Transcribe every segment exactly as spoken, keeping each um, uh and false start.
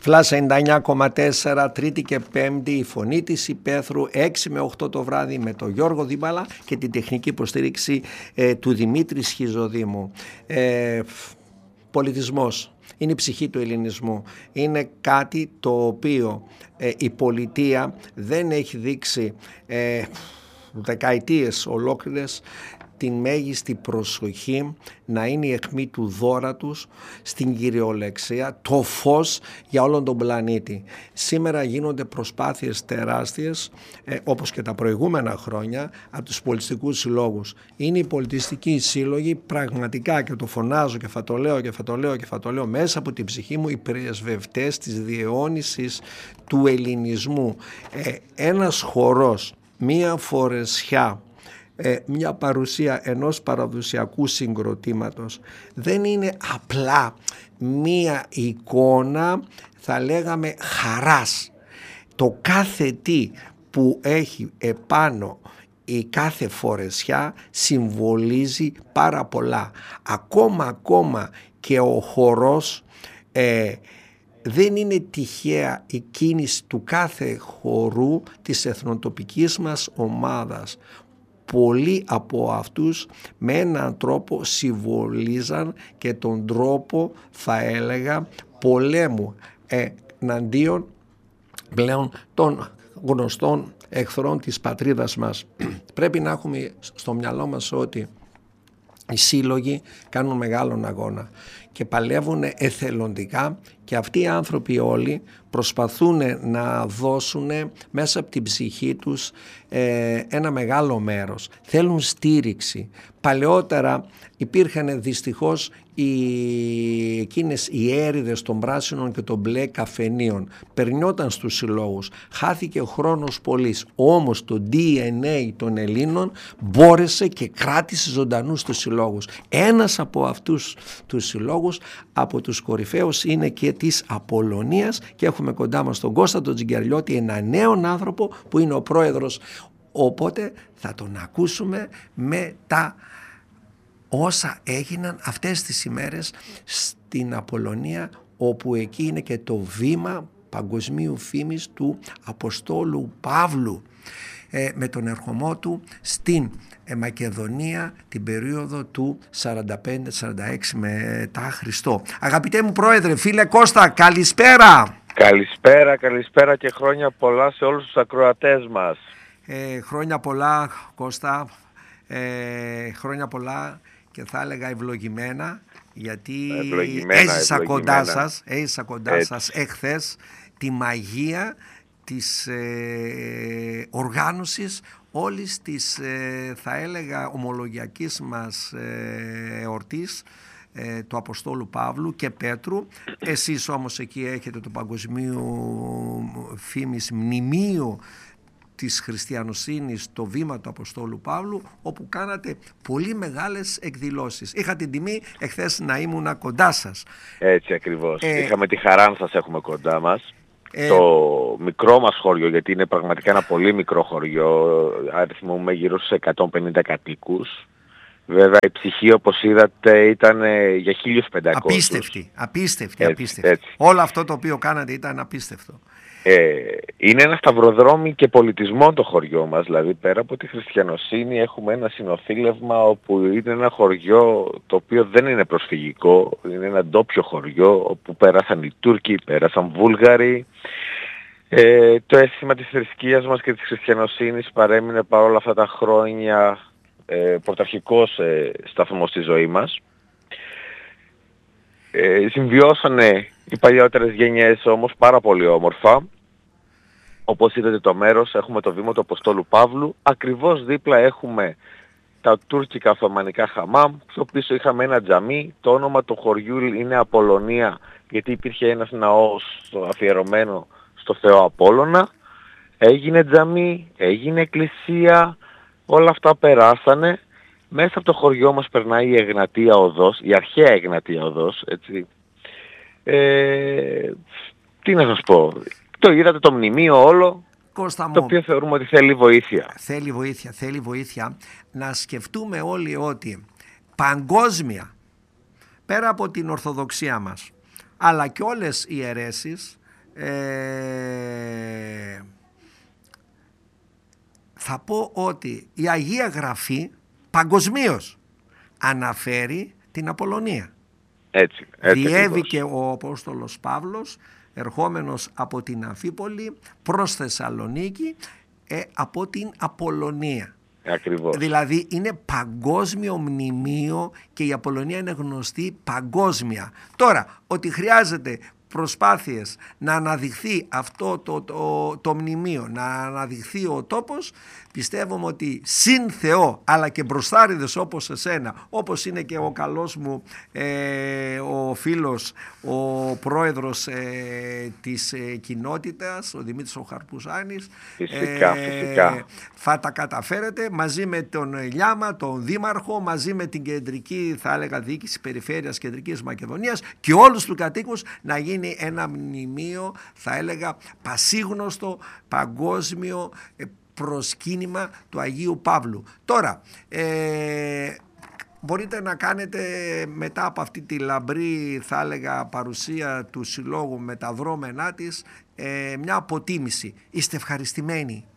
Φλάς ενενήντα εννιά κόμμα τέσσερα, Τρίτη και Πέμπτη, η Φωνή της Υπέθρου, έξι με οκτώ το βράδυ με τον Γιώργο Δίμπαλα και την τεχνική υποστήριξη ε, του Δημήτρη Σχιζοδήμου. Ε, πολιτισμός είναι η ψυχή του ελληνισμού. Είναι κάτι το οποίο ε, η πολιτεία δεν έχει δείξει ε, δεκαετίες ολόκληρες την μέγιστη προσοχή να είναι η αιχμή του δώρα τους στην κυριολεξία, το φως για όλον τον πλανήτη. Σήμερα γίνονται προσπάθειες τεράστιες, ε, όπως και τα προηγούμενα χρόνια, από τους πολιτιστικούς συλλόγους. Είναι οι πολιτιστικοί σύλλογοι πραγματικά, και το φωνάζω και θα το λέω και θα το λέω και θα το λέω μέσα από την ψυχή μου, οι πρεσβευτές της διαιώνισης του ελληνισμού. Ε, ένας χορός, μία φορεσιά, Ε, μια παρουσία ενός παραδοσιακού συγκροτήματος δεν είναι απλά μια εικόνα, θα λέγαμε, χαράς. Το κάθε τι που έχει επάνω η κάθε φορεσιά συμβολίζει πάρα πολλά. Ακόμα ακόμα και ο χορός ε, δεν είναι τυχαία η κίνηση του κάθε χορού της εθνοτοπικής μας ομάδας. Πολλοί από αυτούς με έναν τρόπο συμβολίζαν και τον τρόπο, θα έλεγα, πολέμου εναντίον πλέον των γνωστών εχθρών της πατρίδας μας. Πρέπει να έχουμε στο μυαλό μας ότι οι σύλλογοι κάνουν μεγάλον αγώνα και παλεύουν εθελοντικά, και αυτοί οι άνθρωποι όλοι προσπαθούν να δώσουν μέσα από την ψυχή τους ε, ένα μεγάλο μέρος. Θέλουν στήριξη. Παλαιότερα υπήρχαν δυστυχώς οι, εκείνες οι έρηδες των πράσινων και των μπλε καφενείων. Περνιόταν στους συλλόγους. Χάθηκε ο χρόνος πολύς. Όμως το ντι εν έι των Ελλήνων μπόρεσε και κράτησε ζωντανούς τους συλλόγους. Ένας από αυτούς τους συλλόγους, από τους κορυφαίους, είναι και της Απολωνίας, και έχουμε κοντά μας τον Κώστα τον Τζιγκερλιώτη, ένα νέον άνθρωπο που είναι ο πρόεδρος. Οπότε θα τον ακούσουμε με τα όσα έγιναν αυτές τις ημέρες στην Απολωνία, όπου εκεί είναι και το βήμα παγκοσμίου φήμης του Αποστόλου Παύλου, ε, με τον ερχομό του στην ε, Μακεδονία την περίοδο του σαράντα πέντε σαράντα έξι μετά Χριστό. Αγαπητέ μου πρόεδρε, φίλε Κώστα, καλησπέρα. Καλησπέρα, καλησπέρα και χρόνια πολλά σε όλους τους ακροατές μας. Ε, χρόνια πολλά, Κώστα, ε, χρόνια πολλά, και θα έλεγα ευλογημένα, γιατί ευλογημένα, έζησα ευλογημένα. κοντά σας, έζησα κοντά σας εχθές τη μαγεία της ε, οργάνωσης όλης της, ε, θα έλεγα, ομολογιακής μας ε, εορτής ε, του Αποστόλου Παύλου και Πέτρου. Εσείς όμως εκεί έχετε το παγκοσμίου φήμης μνημείο της χριστιανοσύνης, το βήμα του Αποστόλου Παύλου, όπου κάνατε πολύ μεγάλες εκδηλώσεις. Είχα την τιμή εχθές να ήμουν κοντά σας. Έτσι ακριβώς. Ε, Είχαμε τη χαρά να σας έχουμε κοντά μας. Ε, το μικρό μας χωριό, γιατί είναι πραγματικά ένα πολύ μικρό χωριό, αριθμούμε γύρω στους εκατόν πενήντα κατοίκους. Βέβαια η ψυχή, όπως είδατε, ήταν για χίλιους πεντακόσιους. Απίστευτη, απίστευτη, έτσι, απίστευτη. έτσι. Όλο αυτό το οποίο κάνατε ήταν απίστευτο. Ε, είναι ένα σταυροδρόμι και πολιτισμό το χωριό μας, δηλαδή πέρα από τη χριστιανοσύνη έχουμε ένα συνοθήλευμα όπου είναι ένα χωριό το οποίο δεν είναι προσφυγικό, είναι ένα ντόπιο χωριό όπου πέρασαν οι Τούρκοι, πέρασαν Βούλγαροι. Ε, το αίσθημα της θρησκείας μας και της χριστιανοσύνης παρέμεινε παρόλα αυτά τα χρόνια ε, πρωταρχικός ε, σταθμός στη ζωή μας. Ε, συμβιώσανε οι παλιότερες γενιές όμως πάρα πολύ όμορφα. Όπως είδατε το μέρος, έχουμε το βήμα του Αποστόλου Παύλου, ακριβώς δίπλα έχουμε τα τουρκικά οθωμανικά χαμάμ, πιο πίσω είχαμε ένα τζαμί, το όνομα του χωριού είναι Απολωνία, γιατί υπήρχε ένας ναός αφιερωμένο στο Θεό Απόλλωνα, έγινε τζαμί, έγινε εκκλησία, όλα αυτά περάσανε. Μέσα από το χωριό μας περνάει η Εγνατία Οδός, η αρχαία Εγνατία Οδός, έτσι. Ε, τι να σας πω, το είδατε το μνημείο όλο, Κώστα μου, το οποίο θεωρούμε ότι θέλει βοήθεια. Θέλει βοήθεια, θέλει βοήθεια. Να σκεφτούμε όλοι ότι παγκόσμια, πέρα από την Ορθοδοξία μας, αλλά και όλες οι αιρέσεις, Ε, θα πω ότι η Αγία Γραφή παγκοσμίως αναφέρει την Απολλωνία. Έτσι, έτσι Διέβηκε ο Απόστολος Παύλος ερχόμενος από την Αμφίπολη προς Θεσσαλονίκη ε, από την Απολλωνία. Ακριβώς. Δηλαδή είναι παγκόσμιο μνημείο και η Απολλωνία είναι γνωστή παγκόσμια. Τώρα, ότι χρειάζεται προσπάθειες να αναδειχθεί αυτό το, το, το μνημείο, να αναδειχθεί ο τόπος, πιστεύουμε ότι συν Θεό αλλά και μπροστάριδες όπως εσένα, όπως είναι και ο καλός μου ε, ο φίλος, ο πρόεδρος ε, της ε, κοινότητας, ο Δημήτρης ο Χαρπουζάνης, φυσικά, ε, φυσικά. θα τα καταφέρετε μαζί με τον Λιάμα, τον Δήμαρχο, μαζί με την κεντρική, θα έλεγα, διοίκηση περιφέρειας Κεντρικής Μακεδονίας και όλους τους κατοίκους, να γίνει ένα μνημείο, θα έλεγα, πασίγνωστο, παγκόσμιο προσκύνημα του Αγίου Παύλου. Τώρα, ε, μπορείτε να κάνετε μετά από αυτή τη λαμπρή, θα έλεγα, παρουσία του Συλλόγου με τα δρόμενά της, ε, μια αποτίμηση. Είστε ευχαριστημένοι?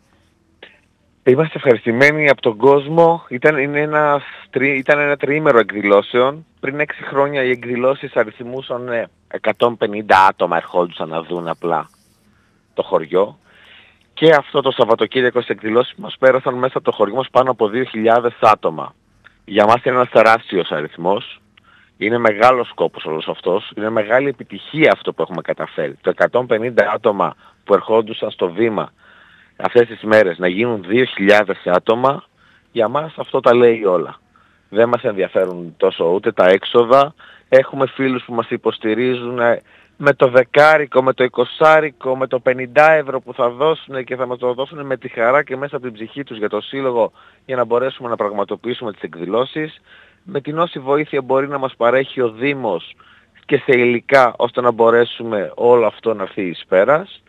Είμαστε ευχαριστημένοι από τον κόσμο. Ήταν, είναι ένα, ήταν ένα τριήμερο εκδηλώσεων. Πριν έξι χρόνια οι εκδηλώσεις αριθμούσαν εκατόν πενήντα άτομα ερχόντουσαν να δουν απλά το χωριό. Και αυτό το Σαββατοκύριακο στις εκδηλώσεις μας πέρασαν μέσα από το χωριό μας πάνω από δύο χιλιάδες άτομα. Για μας είναι ένας τεράστιος αριθμός. Είναι μεγάλος σκόπος όλος αυτός. Είναι μεγάλη επιτυχία αυτό που έχουμε καταφέρει. Το εκατόν πενήντα άτομα που ερχόντουσαν στο βήμα αυτές τις μέρες να γίνουν δύο χιλιάδες άτομα, για μας αυτό τα λέει όλα. Δεν μας ενδιαφέρουν τόσο ούτε τα έξοδα. Έχουμε φίλους που μας υποστηρίζουν με το δεκάρικο, με το εικοσάρικο, με το πενήντα ευρώ που θα δώσουν και θα μας το δώσουν με τη χαρά και μέσα από την ψυχή τους για το σύλλογο, για να μπορέσουμε να πραγματοποιήσουμε τις εκδηλώσεις. Με την όση βοήθεια μπορεί να μας παρέχει ο Δήμος και σε υλικά, ώστε να μπορέσουμε όλο αυτό να έρθει εις πέρας.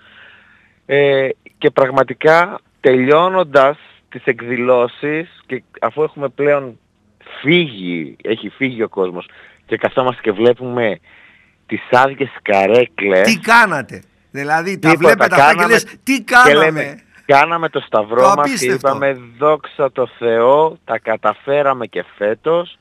Ε, και πραγματικά τελειώνοντας τις εκδηλώσεις και αφού έχουμε πλέον φύγει, έχει φύγει ο κόσμος και καθόμαστε και βλέπουμε τις άδειες καρέκλες. Τι κάνατε? Δηλαδή τα βλέπετε αυτά και λες τι κάναμε? Και λέμε, κάναμε το σταυρό το μας και είπαμε δόξα τω Θεώ, τα καταφέραμε και φέτος.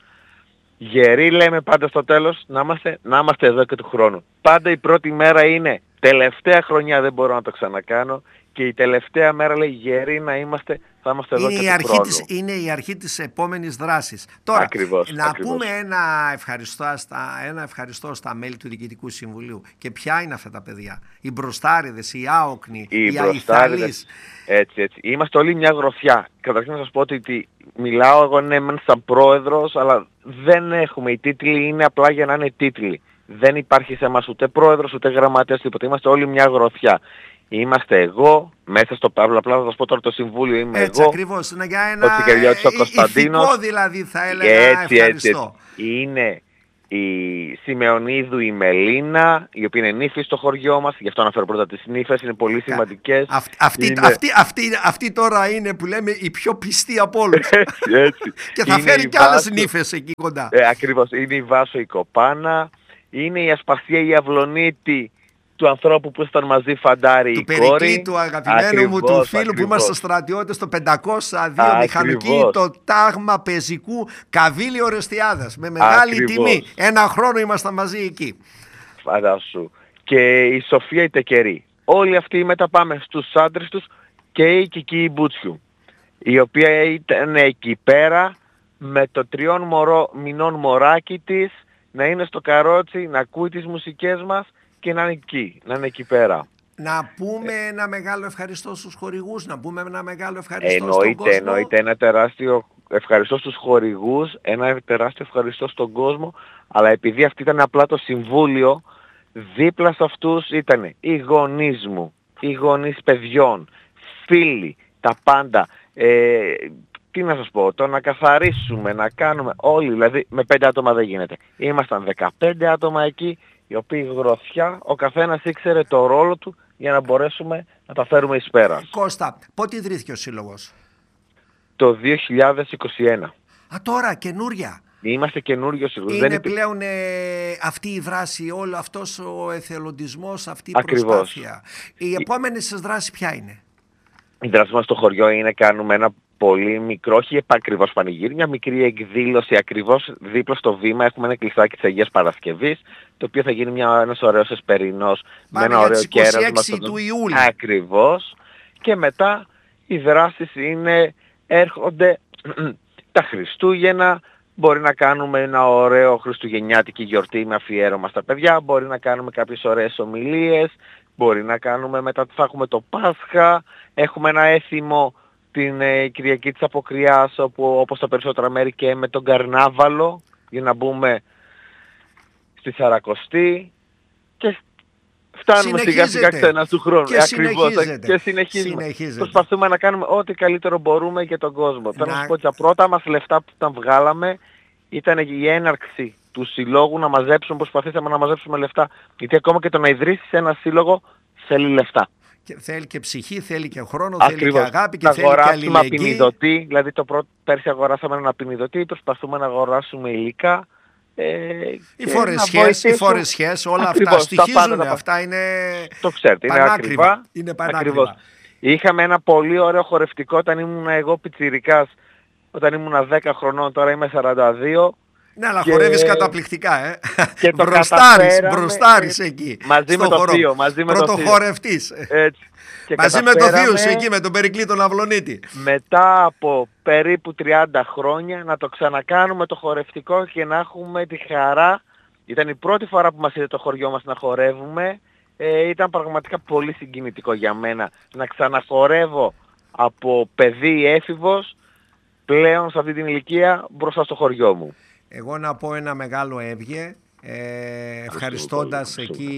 Γεροί λέμε πάντα στο τέλος, να είμαστε, να είμαστε εδώ και του χρόνου. Πάντα η πρώτη μέρα είναι τελευταία χρονιά, δεν μπορώ να το ξανακάνω, και η τελευταία μέρα λέει γεροί να είμαστε, θα είμαστε εδώ είναι και η του αρχή χρόνου. Της, είναι η αρχή της επόμενης δράσης. Τώρα, ακριβώς, να ακριβώς. πούμε ένα ευχαριστώ, στα, ένα ευχαριστώ στα μέλη του Διοικητικού Συμβουλίου. Και ποια είναι αυτά τα παιδιά? Οι μπροστάριδες, οι άοκνοι, οι, οι αϊθαλείς. Έτσι, έτσι. Είμαστε όλοι μια γροθιά. Καταρχήν να σας πω ότι μιλάω εγώ ναι μεν σαν πρόεδρος, αλλά δεν έχουμε. Οι τίτλοι είναι απλά για να είναι τίτλοι. Δεν υπάρχει σε εμάς ούτε πρόεδρος, ούτε γραμματέας, τίποτα. Είμαστε όλοι μια γροθιά. Είμαστε εγώ, μέσα στο Παύλο, απλά θα σας πω τώρα το Συμβούλιο, είμαι έτσι, εγώ. Ακριβώς, για ένα ο Τσικεριώτης ο Κωνσταντίνος. ηθικό δηλαδή θα έλεγα, έτσι, ευχαριστώ. Έτσι, έτσι. Είναι η Σιμεωνίδου η Μελίνα, η οποία είναι νύφη στο χωριό μας, γι' αυτό αναφέρω πρώτα τις νύφες, είναι πολύ σημαντικές. Αυτή, αυτή, είναι... αυτή, αυτή, αυτή τώρα είναι που λέμε η πιο πιστή από όλους. Έτσι, έτσι. Και θα είναι φέρει και άλλες νύφες εκεί κοντά. Ε, ακριβώς, είναι η Βάσο η Κοπάνα, είναι η Ασπασία η Αυλονίτη, του ανθρώπου που ήταν μαζί φαντάρι η κόρη. Του Περικλή, του αγαπημένου ακριβώς, μου, του φίλου ακριβώς. Που είμαστε στρατιώτες το πεντακόσια δύο μηχανική, το τάγμα πεζικού Καβίλη Ορεστιάδας. Με μεγάλη ακριβώς. Τιμή. Ένα χρόνο ήμασταν μαζί εκεί. Φαντάσου. Και η Σοφία η Τεκερή. Όλοι αυτοί μετά πάμε στους άντρες τους και η Κική η Μπούτσιου, η οποία ήταν εκεί πέρα με το τριών μωρό, μηνών μωράκι της να είναι στο καρότσι, να ακούει τις μουσικές μας και να είναι εκεί, να είναι εκεί πέρα. Να πούμε ε, ένα μεγάλο ευχαριστώ στους χορηγούς, να πούμε ένα μεγάλο ευχαριστώ εννοείται, στον κόσμο. Εννοείται, ένα τεράστιο ευχαριστώ στους χορηγούς, ένα τεράστιο ευχαριστώ στον κόσμο, αλλά επειδή αυτή ήταν απλά το συμβούλιο, δίπλα σε αυτούς ήταν οι γονείς μου, οι γονείς παιδιών, φίλοι, τα πάντα. Ε, τι να σας πω, το να καθαρίσουμε, να κάνουμε όλοι, δηλαδή με πέντε άτομα δεν γίνεται. Ήμασταν δεκαπέντε άτομα εκεί, οι οποίοι γροθιά, ο καθένας ήξερε το ρόλο του για να μπορέσουμε να τα φέρουμε εις πέρας. Κώστα, πότε ιδρύθηκε ο Σύλλογος? Το δύο χιλιάδες είκοσι ένα. Α, τώρα, καινούρια. Είμαστε καινούριος σύλλογος. Είναι Δεν υπή... πλέον ε, αυτή η δράση, όλο αυτός ο εθελοντισμός, αυτή η Ακριβώς. προσπάθεια. Η επόμενη σας δράση ποια είναι? Η δράση μας στο χωριό είναι κάνουμε ένα πολύ μικρό, όχι ακριβώς πανηγύρι, μια μικρή εκδήλωση ακριβώς δίπλα στο βήμα. Έχουμε ένα κλειστάκι της Αγίας Παρασκευής, το οποίο θα γίνει μια, ένας ωραίος εσπερινός με ένα ωραίο κέρασμα. είκοσι έξι του Ιούλη. Ακριβώς. Και μετά οι δράσεις είναι, έρχονται τα Χριστούγεννα. Μπορεί να κάνουμε ένα ωραίο χριστουγεννιάτικη γιορτή με αφιέρωμα στα παιδιά, μπορεί να κάνουμε κάποιες ωραίες ομιλίες, μπορεί να κάνουμε μετά θα έχουμε το Πάσχα, έχουμε ένα έθιμο την ε, Κυριακή της Αποκριάς, όπου όπως τα περισσότερα μέρη και με τον Καρνάβαλο, για να μπούμε στη Σαρακοστή και φτάνουμε σιγά σιγά ξένα του χρόνου. Και ε, ακριβώς, συνεχίζεται. Και συνεχίζουμε. συνεχίζεται. Προσπαθούμε να κάνουμε ό,τι καλύτερο μπορούμε για τον κόσμο. Θέλω να σου πω ότι τα πρώτα μας λεφτά που τα βγάλαμε ήταν η έναρξη του συλλόγου, να μαζέψουμε, προσπαθήσαμε να μαζέψουμε λεφτά. Γιατί ακόμα και το να ιδρύσεις ένα σύλλογο θέλει λεφτά. Και θέλει και ψυχή, θέλει και χρόνο, Ακριβώς. θέλει και αγάπη και να θέλει και αλληλεγγύη. αγοράσουμε απεινιδωτή, δηλαδή το πρώτο πέρσι αγοράσαμε έναν απεινιδωτή, προσπαθούμε να αγοράσουμε υλικά. Ε, οι φορεσιές, οι φορεσιές, όλα ακριβώς, αυτά στοιχίζουν, τα αυτά είναι το ξέρετε, είναι ακριβά. Είναι πανάκριβα. Είχαμε ένα πολύ ωραίο χορευτικό όταν ήμουν εγώ πιτσιρικάς, όταν ήμουν δέκα χρονών, τώρα είμαι σαράντα δύο. Ναι, αλλά και... χορεύεις καταπληκτικά, ε. Και το μπροστάρεις, μπροστάρεις εκεί. Μαζί με το θείο, μαζί με το θείο. Πρωτοχορευτής. Έτσι. Και μαζί με το θείο σου εκεί, με τον Περικλή τον Αυλονίτη. Μετά από περίπου τριάντα χρόνια να το ξανακάνουμε το χορευτικό και να έχουμε τη χαρά. Ήταν η πρώτη φορά που μας είδε το χωριό μας να χορεύουμε. Ε, ήταν πραγματικά πολύ συγκινητικό για μένα να ξαναχορεύω από παιδί έφηβος πλέον σε αυτή την ηλικία μπροστά στο χωριό μου. Εγώ να πω ένα μεγάλο έβγε, ε, ευχαριστώντας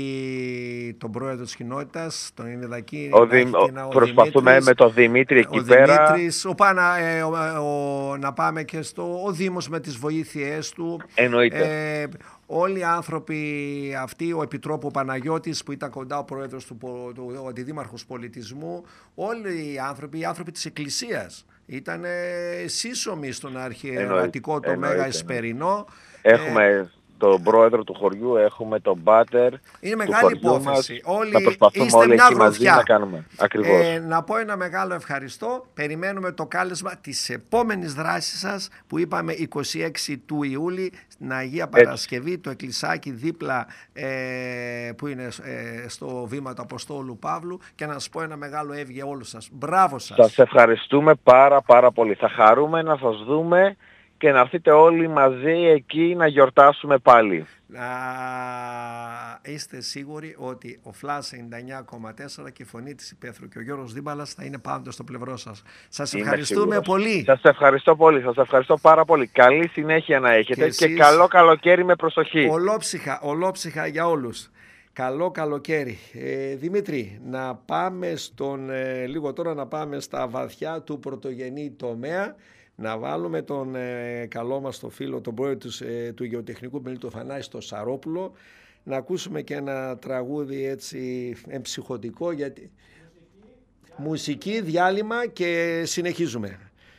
εκεί τον πρόεδρο της κοινότητας, τον Ινεδακή. Ο Δη, ο, προσπαθούμε με τον Δημήτρη εκεί ο πέρα. Δημήτρης, ο Πάνα, ε, ο, ο, να πάμε και στο ο Δήμος με τις βοήθειές του. Εννοείται. Ε, όλοι οι άνθρωποι αυτοί, ο Επιτρόπου Παναγιώτης που ήταν κοντά ο πρόεδρος του, του ο αντιδήμαρχος πολιτισμού, όλοι οι άνθρωποι, οι άνθρωποι της Εκκλησίας ήταν σύσσωμοι στον αρχιερατικό το Μέγα Εσπερινό. Έχουμε ε, τον πρόεδρο του χωριού, έχουμε τον πάτερ. Είναι μεγάλη υπόθεση. Όλοι θα προσπαθούμε όλοι εκεί μαζί να κάνουμε. Ακριβώς. Ε, να πω ένα μεγάλο ευχαριστώ. Περιμένουμε το κάλεσμα της επόμενης δράσης σας που είπαμε είκοσι έξι του Ιούλη στην Αγία Παρασκευή, έτσι. Το εκκλησάκι δίπλα ε, που είναι ε, στο βήμα του Αποστόλου Παύλου, και να σας πω ένα μεγάλο έβγε όλους σας. Μπράβο σας. Σας ευχαριστούμε πάρα πάρα πολύ. Θα χαρούμε να σας δούμε και να έρθετε όλοι μαζί εκεί να γιορτάσουμε πάλι. Να είστε σίγουροι ότι ο Φλάς ενενήντα εννιά κόμμα τέσσερα και η φωνή της Υπαίθρου και ο Γιώργος Δίμπαλας θα είναι πάντοτε στο πλευρό σας. Σας ευχαριστούμε πολύ. Σας ευχαριστώ πολύ. Σας ευχαριστώ πάρα πολύ. Καλή συνέχεια να έχετε και, εσείς... και καλό καλοκαίρι με προσοχή. Ολόψυχα, ολόψυχα για όλους. Καλό καλοκαίρι. Ε, Δημήτρη, να πάμε στον, ε, λίγο τώρα να πάμε στα βαθιά του πρωτογενή τομέα. Να βάλουμε τον ε, καλό μας το φίλο, τον πρόεδρο του, ε, του Γεωτεχνικού Μελίτου Θανάση, το Σαρόπουλο, να ακούσουμε και ένα τραγούδι έτσι εμψυχωτικό, γιατί μουσική, διάλειμμα και συνεχίζουμε.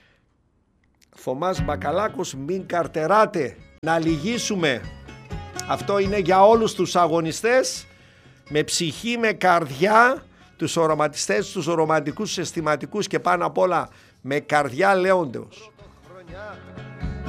Θωμάς Μπακαλάκος, μην καρτεράτε, να λυγίσουμε. Αυτό είναι για όλους τους αγωνιστές, με ψυχή, με καρδιά, τους οραματιστές, τους ρομαντικούς, αισθηματικούς και πάνω απ' όλα με καρδιά λέοντος.